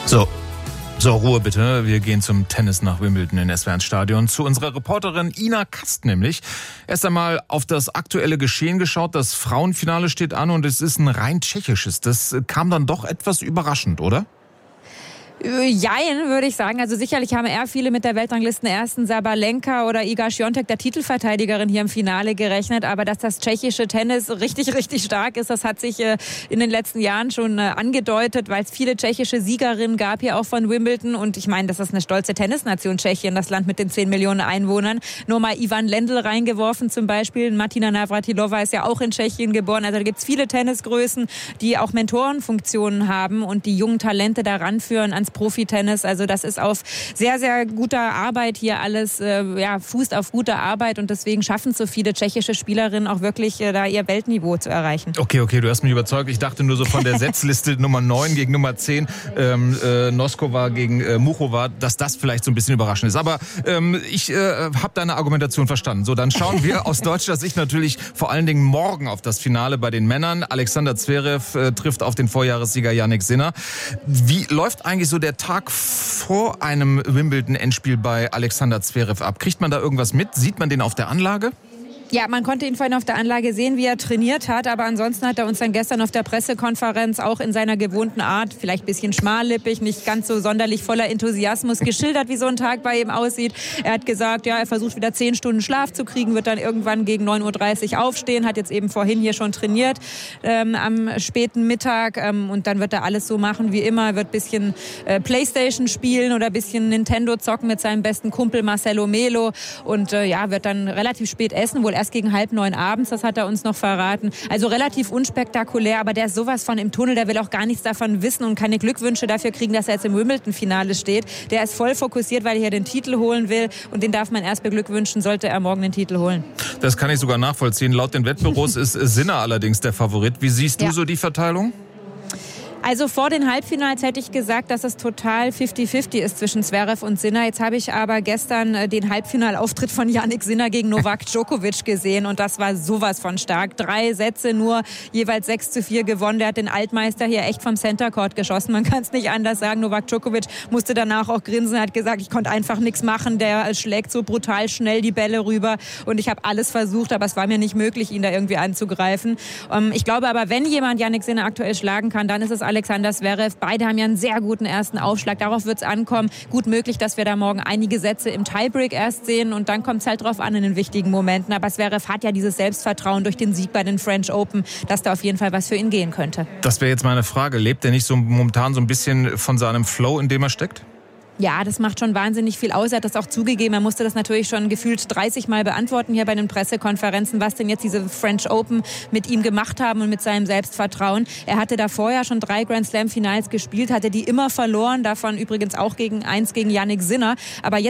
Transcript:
So, Ruhe bitte. Wir gehen zum Tennis nach Wimbledon in SWR-Stadion zu unserer Reporterin Ina Kast nämlich. Erst einmal auf das aktuelle Geschehen geschaut. Das Frauenfinale steht an und es ist ein rein tschechisches. Das kam dann doch etwas überraschend, oder? Jein, würde ich sagen. Also sicherlich haben eher viele mit der Weltranglistenersten Sabalenka oder Iga Świątek, der Titelverteidigerin, hier im Finale gerechnet. Aber dass das tschechische Tennis richtig, richtig stark ist, das hat sich in den letzten Jahren schon angedeutet, weil es viele tschechische Siegerinnen gab hier auch von Wimbledon. Und ich meine, das ist eine stolze Tennisnation Tschechien, das Land mit den 10 Millionen Einwohnern. Nur mal Ivan Lendl reingeworfen zum Beispiel. Martina Navratilova ist ja auch in Tschechien geboren. Also da gibt es viele Tennisgrößen, die auch Mentorenfunktionen haben und die jungen Talente daran führen ans Profitennis. Also das ist auf sehr, sehr guter Arbeit hier alles, fußt auf gute Arbeit und deswegen schaffen es so viele tschechische Spielerinnen auch wirklich da ihr Weltniveau zu erreichen. Okay, du hast mich überzeugt. Ich dachte nur so von der Setzliste Nummer 9 gegen Nummer 10, Noskova gegen Muchova, dass das vielleicht so ein bisschen überraschend ist. Aber ich habe deine Argumentation verstanden. So, dann schauen wir aus deutscher Sicht natürlich vor allen Dingen morgen auf das Finale bei den Männern. Alexander Zverev trifft auf den Vorjahressieger Jannik Sinner. Wie läuft eigentlich so der Tag vor einem Wimbledon-Endspiel bei Alexander Zverev ab? Kriegt man da irgendwas mit? Sieht man den auf der Anlage? Ja, man konnte ihn vorhin auf der Anlage sehen, wie er trainiert hat, aber ansonsten hat er uns dann gestern auf der Pressekonferenz auch in seiner gewohnten Art, vielleicht ein bisschen schmallippig, nicht ganz so sonderlich voller Enthusiasmus geschildert, wie so ein Tag bei ihm aussieht. Er hat gesagt, ja, er versucht wieder 10 Stunden Schlaf zu kriegen, wird dann irgendwann gegen 9:30 Uhr aufstehen, hat jetzt eben vorhin hier schon trainiert am späten Mittag und dann wird er alles so machen wie immer, wird ein bisschen Playstation spielen oder ein bisschen Nintendo zocken mit seinem besten Kumpel Marcelo Melo und wird dann relativ spät essen, wohl erst gegen 8:30 abends, das hat er uns noch verraten. Also relativ unspektakulär, aber der ist sowas von im Tunnel, der will auch gar nichts davon wissen und keine Glückwünsche dafür kriegen, dass er jetzt im Wimbledon-Finale steht. Der ist voll fokussiert, weil er hier den Titel holen will und den darf man erst beglückwünschen, sollte er morgen den Titel holen. Das kann ich sogar nachvollziehen. Laut den Wettbüros ist Sinner allerdings der Favorit. Wie siehst du so die Verteilung? Also vor den Halbfinals hätte ich gesagt, dass es total 50-50 ist zwischen Zverev und Sinner. Jetzt habe ich aber gestern den Halbfinalauftritt von Jannik Sinner gegen Novak Djokovic gesehen und das war sowas von stark. 3 Sätze nur, jeweils 6:4 gewonnen. Der hat den Altmeister hier echt vom Center Court geschossen. Man kann es nicht anders sagen. Novak Djokovic musste danach auch grinsen, hat gesagt, ich konnte einfach nichts machen. Der schlägt so brutal schnell die Bälle rüber und ich habe alles versucht, aber es war mir nicht möglich, ihn da irgendwie anzugreifen. Ich glaube aber, wenn jemand Jannik Sinner aktuell schlagen kann, dann ist es Alexander Zverev. Beide haben ja einen sehr guten ersten Aufschlag. Darauf wird es ankommen. Gut möglich, dass wir da morgen einige Sätze im Tiebreak erst sehen und dann kommt es halt drauf an in den wichtigen Momenten. Aber Zverev hat ja dieses Selbstvertrauen durch den Sieg bei den French Open, dass da auf jeden Fall was für ihn gehen könnte. Das wäre jetzt meine Frage. Lebt er nicht so momentan so ein bisschen von seinem Flow, in dem er steckt? Ja, das macht schon wahnsinnig viel aus. Er hat das auch zugegeben. Er musste das natürlich schon gefühlt 30 Mal beantworten hier bei den Pressekonferenzen, was denn jetzt diese French Open mit ihm gemacht haben und mit seinem Selbstvertrauen. Er hatte da vorher schon 3 Grand Slam Finals gespielt, hatte die immer verloren, davon übrigens auch gegen Jannik Sinner. Aber jetzt